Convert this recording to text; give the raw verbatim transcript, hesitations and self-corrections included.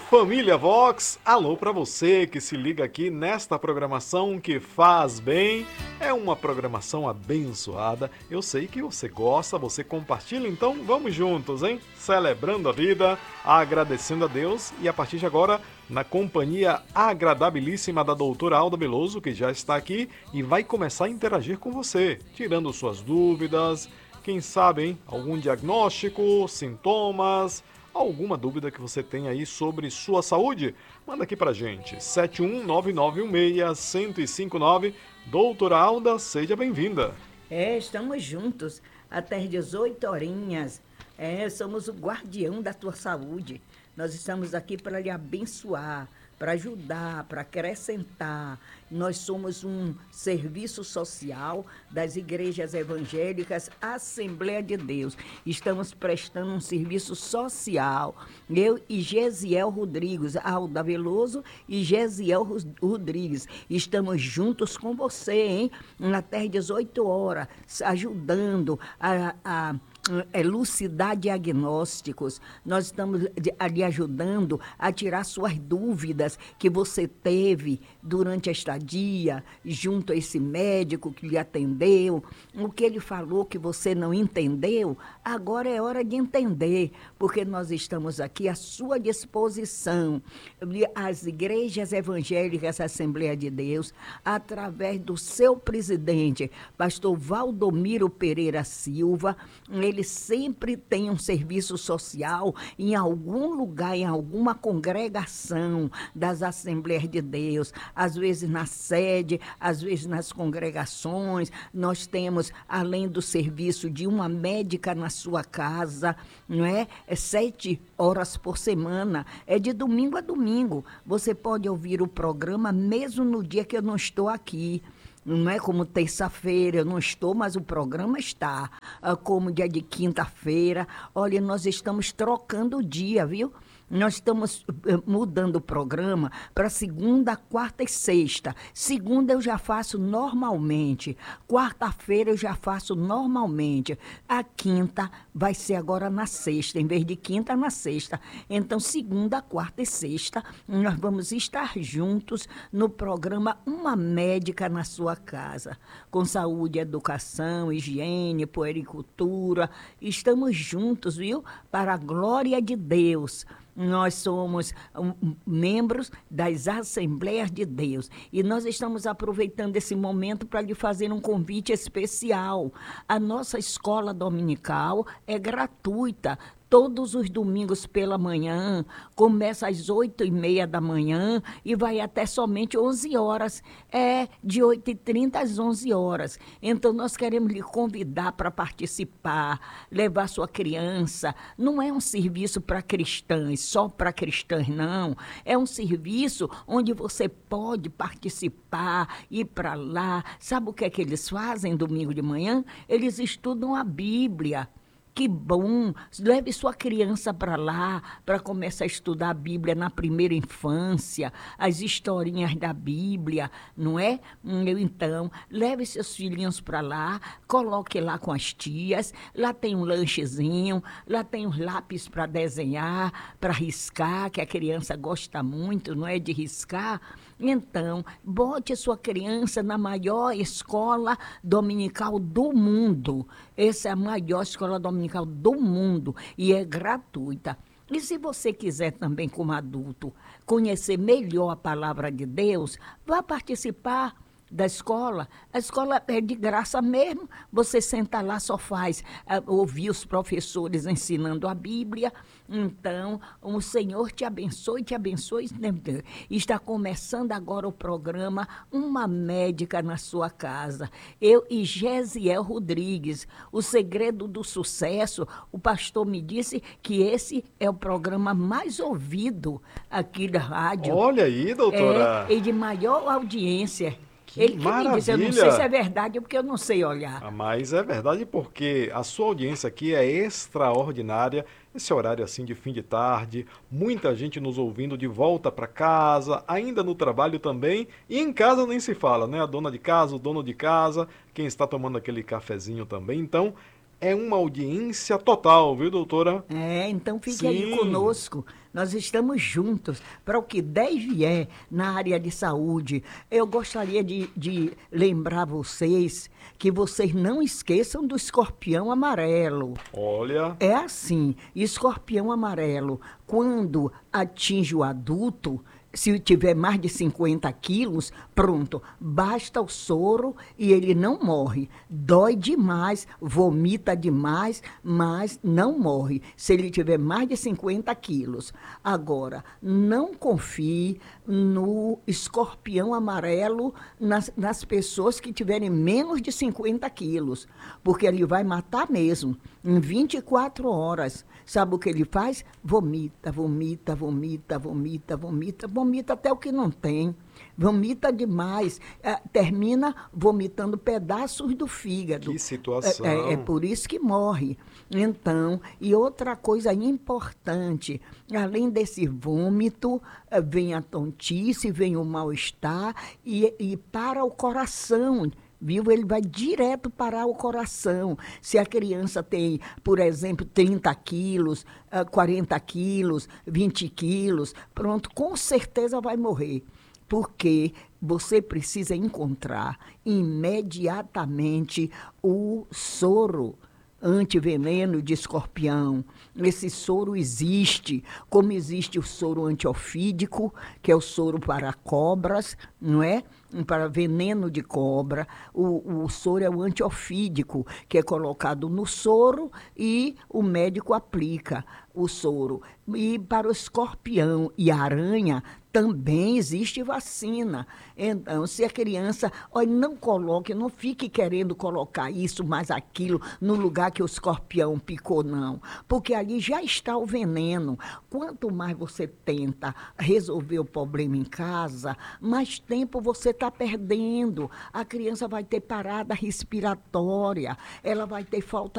Família Vox, alô para você que se liga aqui nesta programação que faz bem. É uma programação abençoada. Eu sei que você gosta, você compartilha, então vamos juntos, hein? Celebrando a vida, agradecendo a Deus e a partir de agora, na companhia agradabilíssima da doutora Alda Veloso, que já está aqui e vai começar a interagir com você, tirando suas dúvidas, quem sabe, hein? Algum diagnóstico, sintomas, alguma dúvida que você tem aí sobre sua saúde? Manda aqui pra gente, sete um nove nove um seis, um zero cinco nove. Doutora Alda, seja bem-vinda. É, estamos juntos até as dezoito horinhas. É, somos o guardião da tua saúde. Nós estamos aqui para lhe abençoar, para ajudar, para acrescentar. Nós somos um serviço social das igrejas evangélicas Assembleia de Deus. Estamos prestando um serviço social. Eu e Gesiel Rodrigues, Alda Veloso e Gesiel Rodrigues. Estamos juntos com você, hein? Até às dezoito horas, ajudando a... a elucidar diagnósticos. Nós estamos lhe ajudando a tirar suas dúvidas que você teve durante a estadia, junto a esse médico que lhe atendeu, o que ele falou que você não entendeu, agora é hora de entender, porque nós estamos aqui à sua disposição. As igrejas evangélicas Assembleia de Deus, através do seu presidente, pastor Valdomiro Pereira Silva, ele sempre tem um serviço social em algum lugar, em alguma congregação das Assembleias de Deus, às vezes na sede, às vezes nas congregações. Nós temos, além do serviço de uma médica na sua casa, não é? É sete horas por semana, é de domingo a domingo. Você pode ouvir o programa mesmo no dia que eu não estou aqui. Não é como terça-feira, eu não estou, mas o programa está. Como dia de quinta-feira. Olha, nós estamos trocando o dia, viu? Nós estamos mudando o programa para segunda, quarta e sexta. Segunda eu já faço normalmente. Quarta-feira eu já faço normalmente. A quinta vai ser agora na sexta, em vez de quinta, na sexta. Então, segunda, quarta e sexta, nós vamos estar juntos no programa Uma Médica na Sua Casa. Com saúde, educação, higiene, puericultura. Estamos juntos, viu? Para a glória de Deus. Nós somos um, membros das Assembleias de Deus e nós estamos aproveitando esse momento para lhe fazer um convite especial. A nossa escola dominical é gratuita. Todos os domingos pela manhã, começa às oito e meia da manhã e vai até somente onze horas. É de oito e trinta às onze horas. Então, nós queremos lhe convidar para participar, levar sua criança. Não é um serviço para cristãs, só para cristãs, não. É um serviço onde você pode participar, ir para lá. Sabe o que é que eles fazem domingo de manhã? Eles estudam a Bíblia. Que bom! Leve sua criança para lá, para começar a estudar a Bíblia na primeira infância, as historinhas da Bíblia, não é? Então, leve seus filhinhos para lá, coloque lá com as tias, lá tem um lanchezinho, lá tem os lápis para desenhar, para riscar, que a criança gosta muito, não é, de riscar. Então, bote a sua criança na maior escola dominical do mundo. Essa é a maior escola dominical do mundo e é gratuita. E se você quiser também, como adulto, conhecer melhor a palavra de Deus, vá participar da escola. A escola é de graça mesmo. Você senta lá, só faz uh, ouvir os professores ensinando a Bíblia. Então, o Senhor te abençoe, te abençoe. Está começando agora o programa Uma Médica na Sua Casa. Eu e Gesiel Rodrigues. O segredo do sucesso, o pastor me disse que esse é o programa mais ouvido aqui da rádio. Olha aí, doutora. É, e de maior audiência. Que Ele que maravilha. me disse, eu não sei se é verdade, porque eu não sei olhar. Ah, mas é verdade porque a sua audiência aqui é extraordinária. Esse horário assim de fim de tarde, muita gente nos ouvindo de volta para casa, ainda no trabalho também, e em casa nem se fala, né? A dona de casa, o dono de casa, quem está tomando aquele cafezinho também. Então, é uma audiência total, viu, doutora? É, então fique Sim. aí conosco. Nós estamos juntos para o que der e vier na área de saúde. Eu gostaria de, de lembrar vocês que vocês não esqueçam do escorpião amarelo. Olha, É assim, escorpião amarelo, quando atinge o adulto, se tiver mais de cinquenta quilos, pronto, basta o soro e ele não morre. Dói demais, vomita demais, mas não morre, se ele tiver mais de cinquenta quilos. Agora, não confie no escorpião amarelo nas, nas pessoas que tiverem menos de cinquenta quilos, porque ele vai matar mesmo, em vinte e quatro horas. Sabe o que ele faz? Vomita, vomita, vomita, vomita, vomita, vomita até o que não tem. Vomita demais. É, termina vomitando pedaços do fígado. que situação. É, é, é por isso que morre. Então, e outra coisa importante, além desse vômito, eh, vem a tontice, vem o mal-estar e, e para o coração. Viu? Ele vai direto parar o coração. Se a criança tem, por exemplo, trinta quilos, ah, quarenta quilos, vinte quilos, pronto, com certeza vai morrer. Porque você precisa encontrar imediatamente o soro antiveneno de escorpião. Esse soro existe, como existe o soro antiofídico, que é o soro para cobras, não é? Para veneno de cobra. O, o soro é o antiofídico, que é colocado no soro e o médico aplica o soro. E para o escorpião e aranha, também existe vacina. Então, se a criança, olha, não coloque, não fique querendo colocar isso, mais aquilo, no lugar que o escorpião picou, não. Porque ali já está o veneno. Quanto mais você tenta resolver o problema em casa, mais tempo você está perdendo. A criança vai ter parada respiratória, ela vai ter falta